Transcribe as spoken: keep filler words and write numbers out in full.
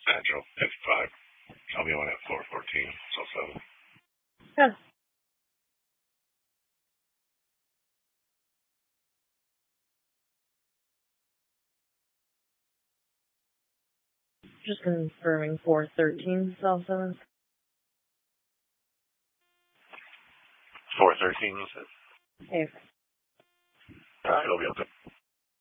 Central, fifty-five. I'll be on at four fourteen, so seven. Yeah. Just confirming four thirteen, cell seven. four thirteen, you said? Hey. Alright, it'll be up there.